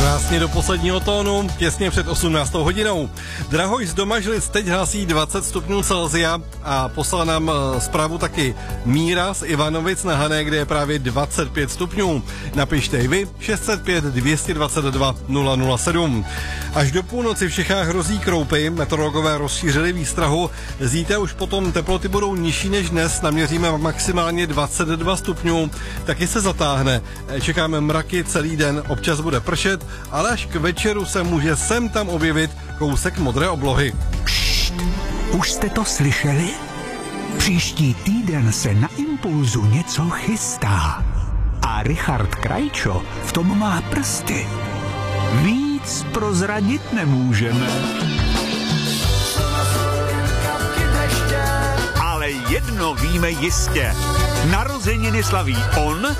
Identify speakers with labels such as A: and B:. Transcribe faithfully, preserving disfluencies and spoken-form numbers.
A: Krásně do posledního tónu, těsně před osmnáctou hodinou. Drahoj z Domažlic teď hlásí dvacet stupňů Celsia a poslal nám zprávu taky Míra z Ivanovic na Hané, kde je právě dvacet pět stupňů. Napište i vy šest set pět dvě dvacet dva nula nula sedm. Až do půlnoci v Čechách hrozí kroupy, meteorologové rozšířili výstrahu. Zítra už potom teploty budou nižší než dnes, naměříme maximálně dvacet dva stupňů, taky se zatáhne. Čekáme mraky celý den, občas bude pršet, ale až k večeru se může sem tam objevit kousek modré oblohy.
B: Pšt, už jste to slyšeli? Příští týden se na Impulzu něco chystá. A Richard Krajčo v tom má prsty. Víc prozradit nemůžeme. Ale jedno víme jistě. Narozeniny slaví on